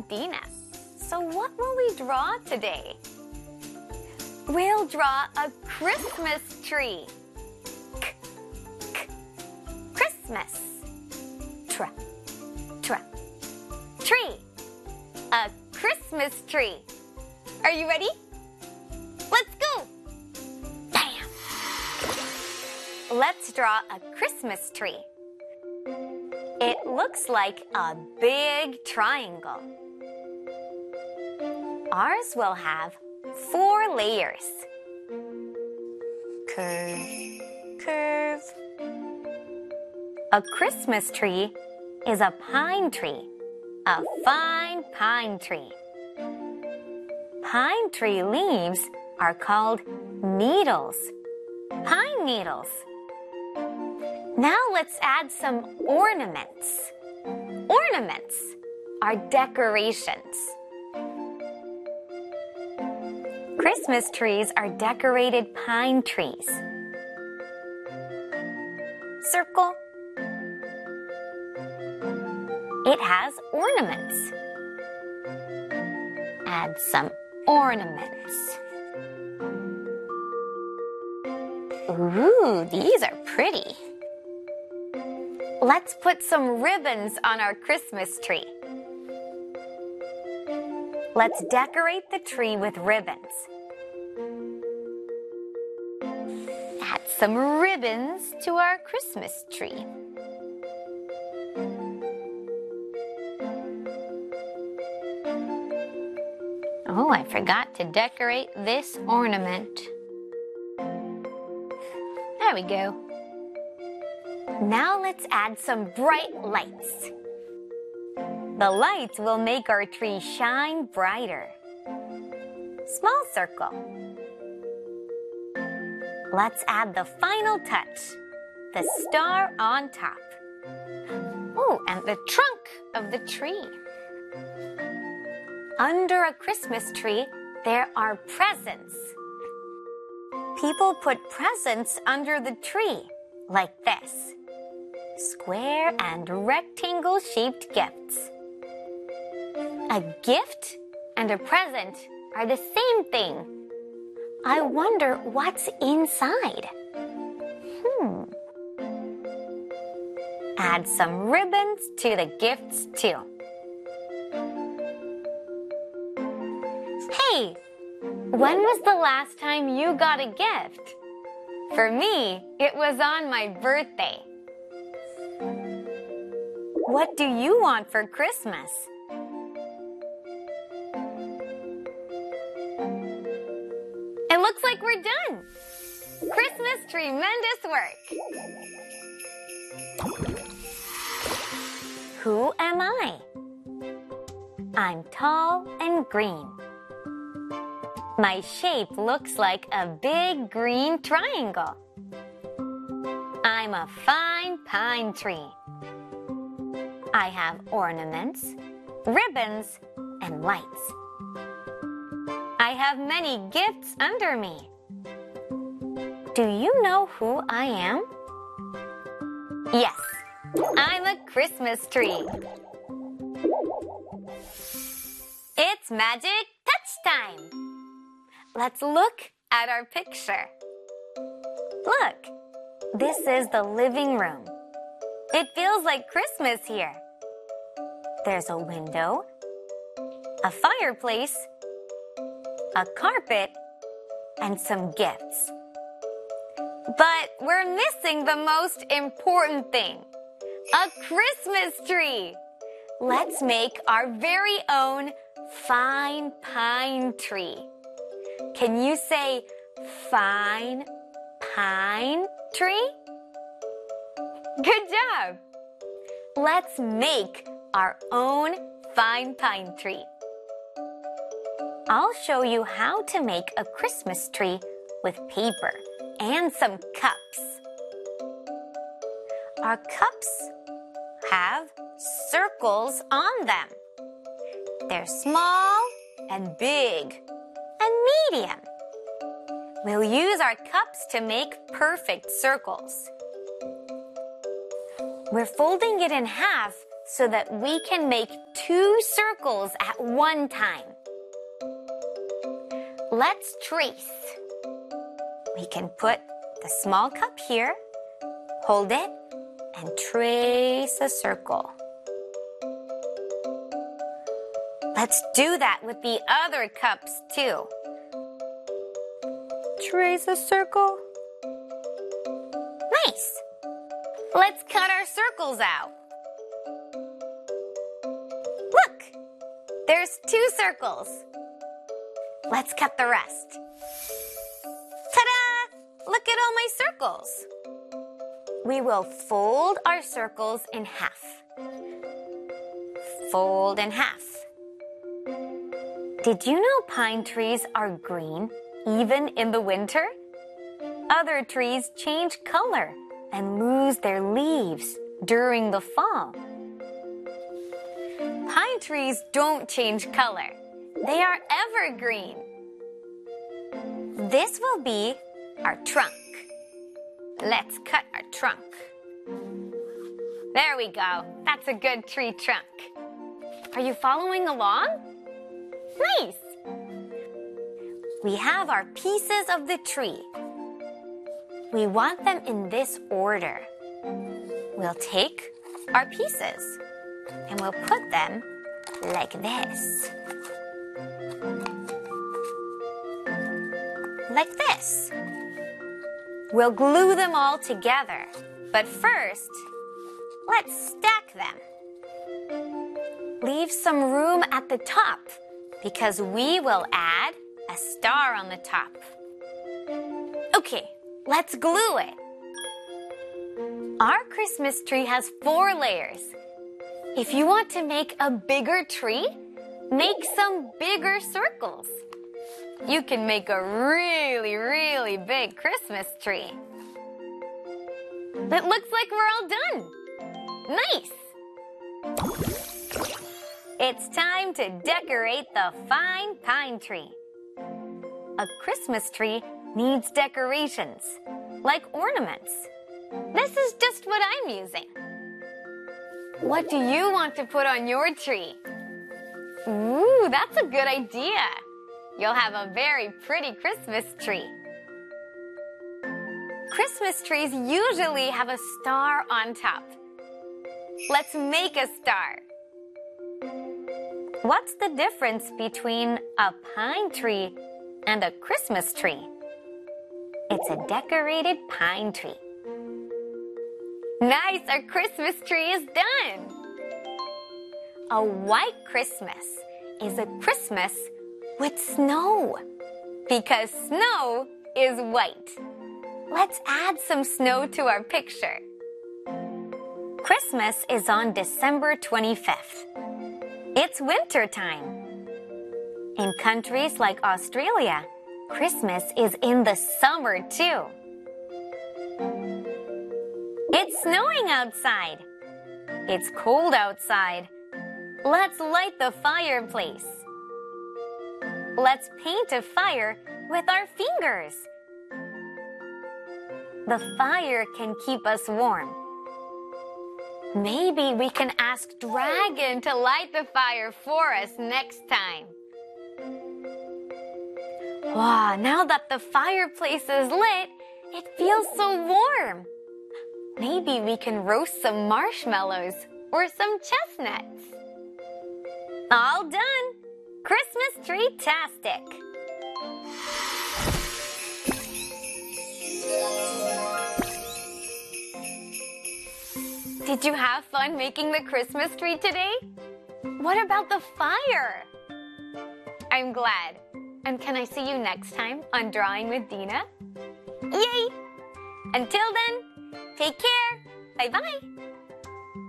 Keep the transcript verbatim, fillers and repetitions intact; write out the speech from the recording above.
Dina. So what will we draw today? We'll draw a Christmas tree. K, k, Christmas. Tra, tra, tree. A Christmas tree. Are you ready? Let's go! Bam! Let's draw a Christmas tree. It looks like a big triangle. Ours will have four layers. Curve, curve. A Christmas tree is a pine tree, a fine pine tree. Pine tree leaves are called needles, pine needles. Now let's add some ornaments. Ornaments are decorations. Christmas trees are decorated pine trees. Circle. It has ornaments. Add some ornaments. Ooh, these are pretty. Let's put some ribbons on our Christmas tree. Let's decorate the tree with ribbons. Add some ribbons to our Christmas tree. Oh, I forgot to decorate this ornament. There we go. Now let's add some bright lights. The lights will make our tree shine brighter. Small circle. Let's add the final touch, the star on top. Oh, and the trunk of the tree. Under a Christmas tree, there are presents. People put presents under the tree, like this. Square and rectangle-shaped gifts. A gift and a present are the same thing. I wonder what's inside. Hmm. Add some ribbons to the gifts too. Hey, when was the last time you got a gift? For me, it was on my birthday. What do you want for Christmas? It looks like we're done. Christmas, tremendous work. Who am I? I'm tall and green. My shape looks like a big green triangle. I'm a fine pine tree. I have ornaments, ribbons, and lights. I have many gifts under me. Do you know who I am? Yes, I'm a Christmas tree. It's magic touch time. Let's look at our picture. Look, this is the living room. It feels like Christmas here. There's a window, a fireplace, a carpet, and some gifts. But we're missing the most important thing, a Christmas tree. Let's make our very own fine pine tree. Can you say fine pine tree? Good job! Let's make our own fine pine tree. I'll show you how to make a Christmas tree with paper and some cups. Our cups have circles on them. They're small and big and medium. We'll use our cups to make perfect circles. We're folding it in half so that we can make two circles at one time. Let's trace. We can put the small cup here, hold it, and trace a circle. Let's do that with the other cups too. Trace a circle. Nice! Let's cut our circles out. Look! There's two circles. Let's cut the rest. Ta-da! Look at all my circles. We will fold our circles in half. Fold in half. Did you know pine trees are green even in the winter? Other trees change color and lose their leaves during the fall. Pine trees don't change color. They are evergreen. This will be our trunk. Let's cut our trunk. There we go. That's a good tree trunk. Are you following along? Nice! We have our pieces of the tree. We want them in this order. We'll take our pieces and we'll put them like this. Like this. We'll glue them all together. But first, let's stack them. Leave some room at the top because we will add a star on the top. Okay, let's glue it. Our Christmas tree has four layers. If you want to make a bigger tree, make some bigger circles. You can make a really, really big Christmas tree. It looks like we're all done. Nice! It's time to decorate the fine pine tree. A Christmas tree needs decorations, like ornaments. This is just what I'm using. What do you want to put on your tree? Ooh, that's a good idea. You'll have a very pretty Christmas tree. Christmas trees usually have a star on top. Let's make a star. What's the difference between a pine tree and a Christmas tree? It's a decorated pine tree. Nice, our Christmas tree is done. A white Christmas is a Christmas with snow because snow is white. Let's add some snow to our picture. Christmas is on December twenty-fifth. It's winter time. In countries like Australia, Christmas is in the summer too. It's snowing outside. It's cold outside. Let's light the fireplace. Let's paint a fire with our fingers. The fire can keep us warm. Maybe we can ask Dragon to light the fire for us next time. Wow, now that the fireplace is lit, it feels so warm. Maybe we can roast some marshmallows or some chestnuts. All done! Christmas tree-tastic! Did you have fun making the Christmas tree today? What about the fire? I'm glad. And can I see you next time on Drawing with Dina? Yay! Until then, take care. Bye-bye.